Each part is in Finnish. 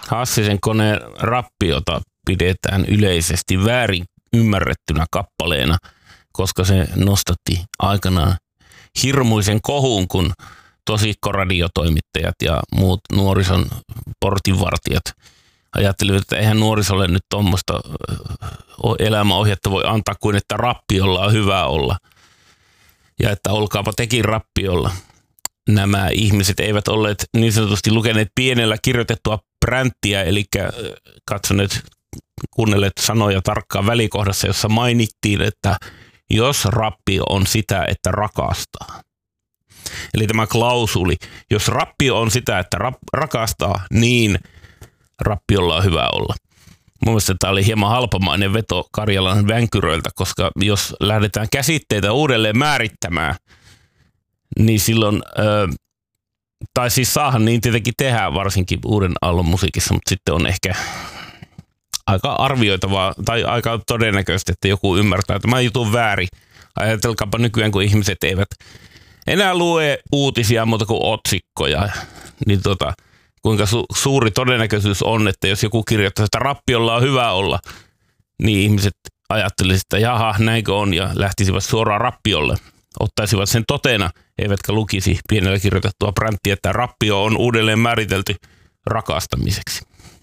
Hassisen koneen Rappiota pidetään yleisesti väärin ymmärrettynä kappaleena, koska se nostatti aikanaan hirmuisen kohun, kun tosikkoradiotoimittajat ja muut nuorison portinvartijat ajattelivat, että eihän nuorisolle nyt tuommoista elämäohjetta voi antaa kuin, että Rappiolla on hyvä olla. Ja että olkaapa tekin Rappiolla. Nämä ihmiset eivät olleet niin sanotusti lukeneet pienellä kirjoitettua pränttiä, eli katsoneet, kuunnelleet sanoja tarkkaan välikohdassa, jossa mainittiin, että jos rappio on sitä, että rakastaa. Eli tämä klausuli, jos rappio on sitä, että rakastaa, niin Rappiolla on hyvä olla. Mun mielestä tämä oli hieman halpamainen veto Karjalan vänkyröiltä, koska jos lähdetään käsitteitä uudelleen määrittämään, niin silloin, tai siis saahan niin tietenkin tehdään varsinkin uuden aallon musiikissa, mutta sitten on ehkä aika arvioitavaa tai aika todennäköistä, että joku ymmärtää tämän jutun väärin. Ajatelkaapa nykyään, kun ihmiset eivät enää lue uutisia muuta kuin otsikkoja, niin kuinka suuri todennäköisyys on, että jos joku kirjoittaa, että Rappiolla on hyvä olla, niin ihmiset ajattelisivat, että jaha, näinkö on, ja lähtisivät suoraan Rappiolle. Ottaisivat sen totena, eivätkä lukisi pienellä kirjoitettua pränttiä, että Rappio on uudelleen määritelty rakastamiseksi.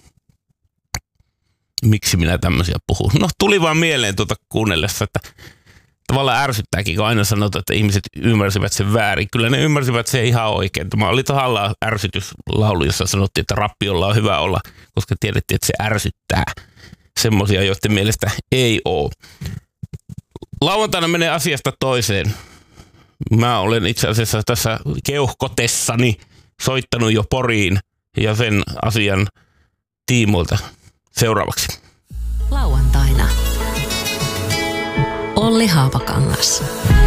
Miksi minä tämmöisiä puhun? No tuli vaan mieleen kuunnellessa, että tavallaan ärsyttääkin, kun aina sanotaan, että ihmiset ymmärsivät sen väärin. Kyllä ne ymmärsivät sen ihan oikein. Tämä oli tahallaan ärsytyslaulu, jossa sanottiin, että Rappiolla on hyvä olla, koska tiedettiin, että se ärsyttää semmoisia, joiden mielestä ei ole. Lauantaina menee asiasta toiseen. Mä olen itse asiassa tässä keuhkotessani soittanut jo Poriin ja sen asian tiimoilta seuraavaksi. Lauantaina. Olli Haapakangas.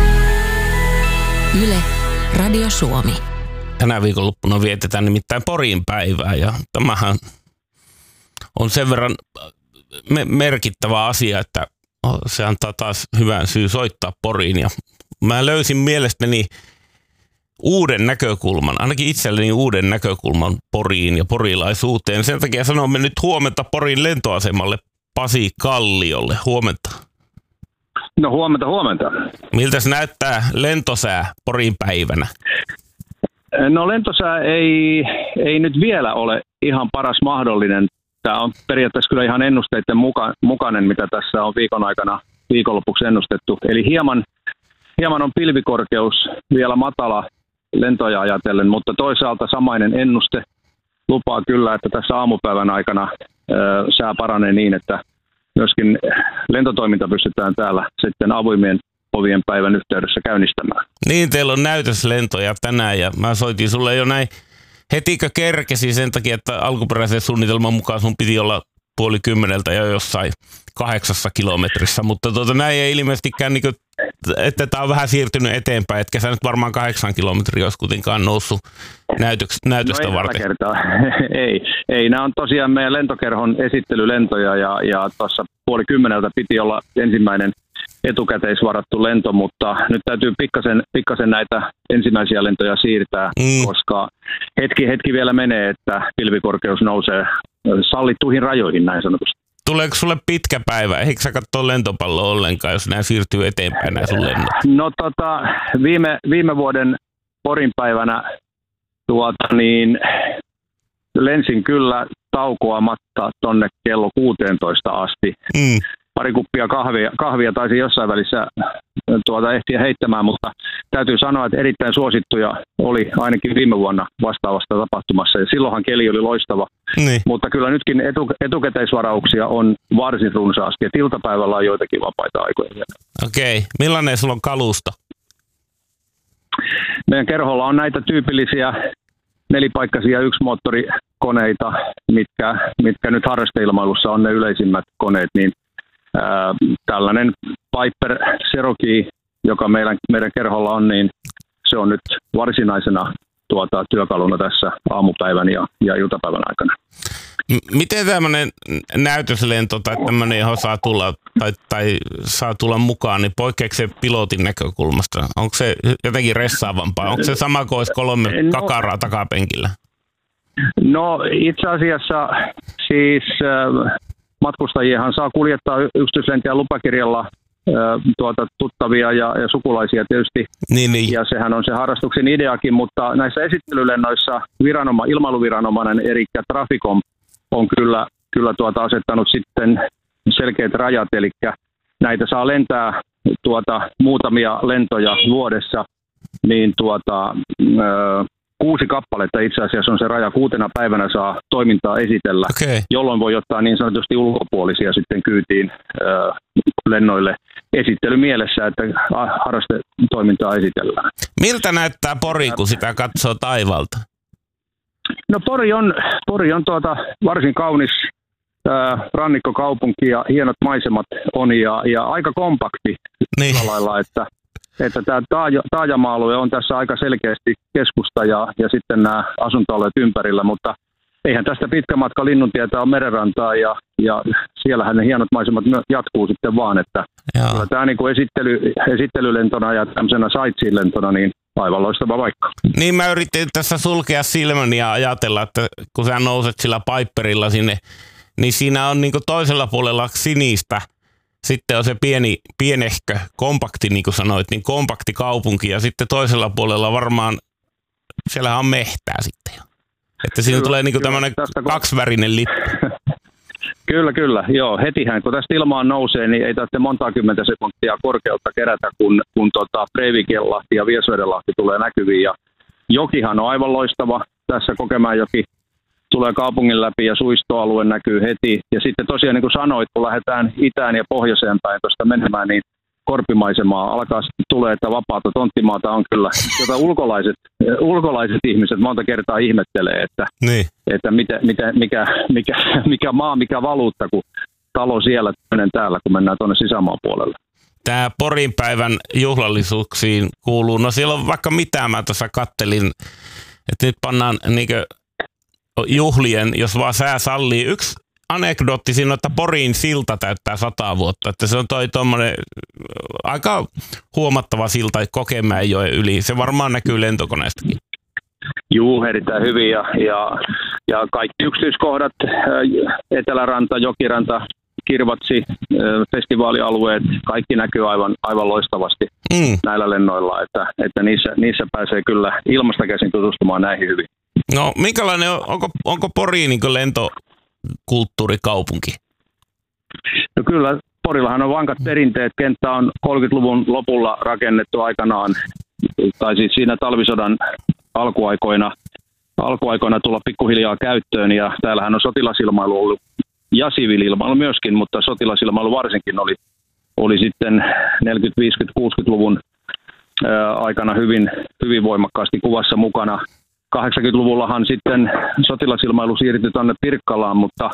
Yle, Radio Suomi. Tänä viikonloppuna vietetään nimittäin Porin päivää ja tämähän on sen verran merkittävä asia, että se antaa taas hyvän syy soittaa Poriin. Ja mä löysin mielestäni uuden näkökulman, ainakin itselleni uuden näkökulman Poriin ja porilaisuuteen. Sen takia sanomme nyt huomenta Porin lentoasemalle Pasi Kalliolle. Huomenta. No huomenta. Miltä se näyttää lentosää Porin päivänä? No lentosää ei nyt vielä ole ihan paras mahdollinen. Tämä on periaatteessa kyllä ihan ennusteiden mukainen, mitä tässä on viikon aikana viikonlopuksi ennustettu. Eli hieman on pilvikorkeus vielä matala lentoja ajatellen, mutta toisaalta samainen ennuste lupaa kyllä, että tässä aamupäivän aikana sää paranee niin, että myöskin lentotoiminta pystytään täällä sitten avoimien ovien päivän yhteydessä käynnistämään. Niin, teillä on näytöslentoja tänään ja mä soitin sulle jo näin hetikö kerkesi sen takia, että alkuperäisen suunnitelman mukaan sun piti olla 9:30 jo jossain 8 kilometrissä, mutta näin ei ilmeisestikään, niin kuin, että tämä on vähän siirtynyt eteenpäin, etkä sä nyt varmaan 8 kilometriä olisi kuitenkaan noussut näytöstä varten. Ei, nämä on tosiaan meidän lentokerhon esittelylentoja ja tuossa 9:30 piti olla ensimmäinen etukäteisvarattu lento, mutta nyt täytyy pikkasen näitä ensimmäisiä lentoja siirtää, koska hetki vielä menee, että pilvikorkeus nousee sallittuihin rajoihin näin sanotusti. Tuleeko sulle pitkä päivä? Eikö sä katsoa lentopalloa ollenkaan, jos nämä siirtyy eteenpäin nämä sun lennot? No viime vuoden Porin päivänä lensin kyllä taukoamatta tonne kello 16 asti. Pari kuppia kahvia taisi jossain välissä ehtiä heittämään, mutta täytyy sanoa, että erittäin suosittuja oli ainakin viime vuonna vastaavasta tapahtumassa ja silloinhan keli oli loistava. Niin. Mutta kyllä nytkin etukäteisvarauksia on varsin runsaasti ja iltapäivällä on joitakin vapaita aikoja vielä. Okei. Millainen sulla on kalusto? Meidän kerholla on näitä tyypillisiä nelipaikkaisia yksimoottorikoneita, mitkä nyt harrasteilmailussa on ne yleisimmät koneet, niin tällainen Piper Cherokee, joka meidän kerholla on, niin se on nyt varsinaisena työkaluna tässä aamupäivän ja iltapäivän aikana. Miten tämmöinen näytöslento tai tämmöinen, johon saa tulla tai saa tulla mukaan, niin poikkeako se pilotin näkökulmasta? Onko se jotenkin ressaavampaa? Onko se sama kuin olisi 3 kakaraa takapenkillä? No itse asiassa siis matkustajienhan saa kuljettaa yksityislentäjän lupakirjalla tuttavia ja sukulaisia tietysti. Niin. Ja sehän on se harrastuksen ideakin, mutta näissä esittelylennoissa ilmailuviranomainen eli Traficom on kyllä asettanut sitten selkeät rajat, eli näitä saa lentää muutamia lentoja vuodessa, niin 6 kappaletta itse asiassa on se raja. 6 päivänä saa toimintaa esitellä, jolloin voi ottaa niin sanotusti ulkopuolisia sitten kyytiin lennoille esittelymielessä, että harrastetoimintaa esitellään. Miltä näyttää Pori, kun sitä katsoo taivalta? No Pori on varsin kaunis rannikkokaupunki ja hienot maisemat on ja aika kompakti sillä lailla, että tämä taajama-alue on tässä aika selkeästi keskusta ja sitten nämä asuntoalueet ympärillä, mutta eihän tästä pitkä matka Linnuntietä on merenrantaa ja siellähän ne hienot maisemat jatkuu sitten vaan, että kyllä tämä niin kuin esittelylentona ja tämmöisenä sightseeing-lentona niin aivan loistava paikka. Niin mä yritin tässä sulkea silmäni ja ajatella, että kun sä nouset sillä Piperilla sinne, niin siinä on niin kuin toisella puolella sinistä. Sitten on se pienehkö, kompakti, niin kuin sanoit, niin kompakti kaupunki. Ja sitten toisella puolella varmaan, siellähän on mehtää sitten jo. Että siinä tulee niin kuin tämmöinen kaksivärinen lippu. Kyllä. Joo, hetihän kun tästä ilmaan nousee, niin ei tarvitse montaa kymmentä sekuntia korkeutta kerätä, kun Breivikienlahti ja Viesvedenlahti tulee näkyviin. Ja jokihan on aivan loistava. Tässä Kokemäenjoki tulee kaupungin läpi ja suistoalue näkyy heti. Ja sitten tosiaan niin kuin sanoit, kun lähdetään itään ja pohjoiseen päin tuosta menemään, niin korpimaisemaa alkaa sitten tulee, että vapaata tonttimaata on kyllä, jota ulkolaiset ihmiset monta kertaa ihmettelee, että mikä maa, mikä valuutta, kun talo siellä, toinen täällä, kun mennään tuonne sisämaan puolelle. Tämä Porin päivän juhlallisuuksiin kuuluu, no siellä on vaikka mitä, mä tuossa kattelin, että nyt pannaan niinkö juhlien, jos vaan sää sallii. Yksi anekdootti siinä on, että Porin silta täyttää 100 vuotta. Että se on tuommoinen aika huomattava silta Kokemäenjoen yli. Se varmaan näkyy lentokoneestakin. Juu, erittäin hyvin. Ja kaikki yksityiskohdat, Eteläranta, Jokiranta, Kirvatsi, festivaalialueet, kaikki näkyy aivan loistavasti näillä lennoilla. Että niissä pääsee kyllä ilmasta käsin tutustumaan näihin hyvin. No minkälainen, onko Pori niin kuin lentokulttuurikaupunki? No kyllä, Porillahan on vankat perinteet. Kenttä on 30-luvun lopulla rakennettu aikanaan, tai siis siinä talvisodan alkuaikoina tulla pikkuhiljaa käyttöön. Ja täällähän on sotilasilmailu ollut ja siviili-ilmailu myöskin, mutta sotilasilmailu varsinkin oli sitten 40-, 50-, 60-luvun aikana hyvin voimakkaasti kuvassa mukana. 80-luvullahan sitten sotilasilmailu siirtyi tuonne Pirkkalaan, mutta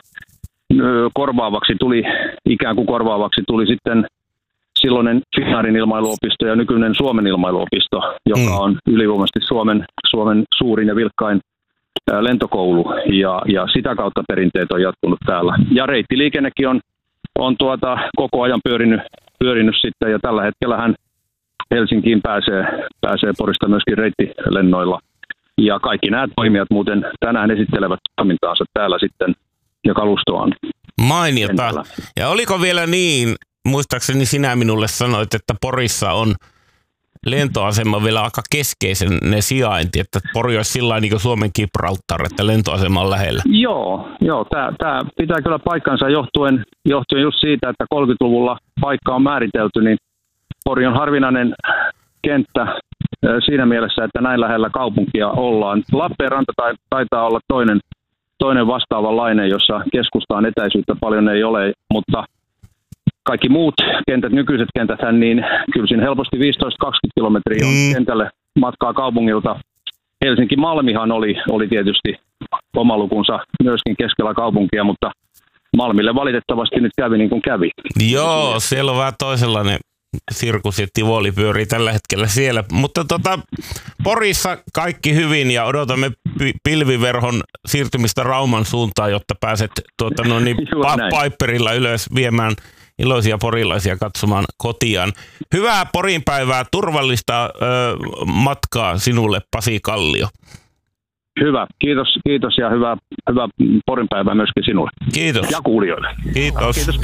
ikään kuin korvaavaksi tuli sitten silloinen Finnairin ilmailuopisto ja nykyinen Suomen ilmailuopisto, joka on ylivoimaisesti Suomen suurin ja vilkkain lentokoulu, ja sitä kautta perinteet on jatkunut täällä. Ja reittiliikennekin on koko ajan pyörinyt sitten, ja tällä hetkellähän Helsinkiin pääsee Porista myöskin reittilennoilla. Ja kaikki nämä toimijat muuten tänään esittelevät toimintaansa täällä sitten ja kalustoaan. Mainiota. Kentällä. Ja oliko vielä niin, muistaakseni sinä minulle sanoit, että Porissa on lentoasema vielä aika keskeisen ne sijainti, että Pori olisi sillä niin kuin Suomen Gibraltar, että lentoasema on lähellä. Joo, tämä pitää kyllä paikkansa johtuen just siitä, että 30-luvulla paikka on määritelty, niin Pori on harvinainen kenttä siinä mielessä, että näin lähellä kaupunkia ollaan. Lappeenranta taitaa olla toinen vastaavanlainen, jossa keskustaan etäisyyttä paljon ei ole, mutta kaikki muut kentät, nykyiset kentäthän, niin kyllä siinä helposti 15-20 kilometriä on kentälle matkaa kaupungilta. Helsinki-Malmihan oli tietysti oma lukunsa myöskin keskellä kaupunkia, mutta Malmille valitettavasti nyt kävi niin kuin kävi. Joo, siellä on vähän toisenlainen sirkus ja tivoli pyörii tällä hetkellä siellä, mutta Porissa kaikki hyvin ja odotamme pilviverhon siirtymistä Rauman suuntaan, jotta pääset Piperilla ylös viemään iloisia porilaisia katsomaan kotiaan. Hyvää Porin päivää, turvallista matkaa sinulle, Pasi Kallio. Hyvä. Kiitos ja hyvä Porin päivää myöskin sinulle. Kiitos. Ja kuulijoille. Kiitos. Kiitos.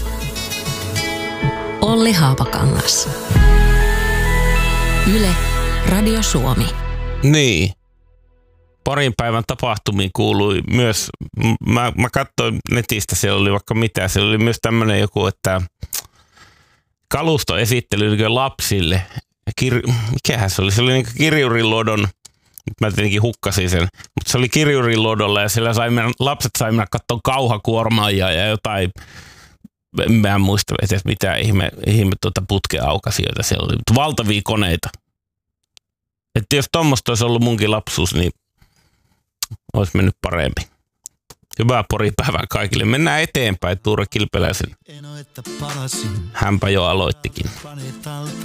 Olli Haapakangas. Yle, Radio Suomi. Niin. Porin päivän tapahtumiin kuului myös, mä katsoin netistä, siellä oli vaikka mitä, siellä oli myös tämmöinen joku, että kalustoesittely lapsille. Mikähän se oli? Se oli niin Kirjurin-Lodon, mä tietenkin hukkasin sen, mutta se oli Kirjurin-Lodolla ja siellä lapset sai mennä katsoa kauhakuormaajia ja jotain, mä en muista edes mitään ihme putkeaukasioita siellä oli, mutta valtavia koneita. Että jos tommoista olisi ollut munkin lapsuus, niin olisi mennyt paremmin. Hyvää poripäivää kaikille. Mennään eteenpäin Tuure Kilpeläisen. Hänpä jo aloittikin.